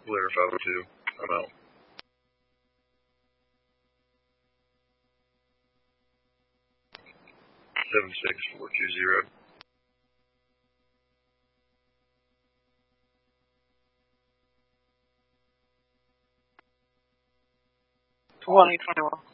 Blair 502. I'm out. Seven six 420. 2021.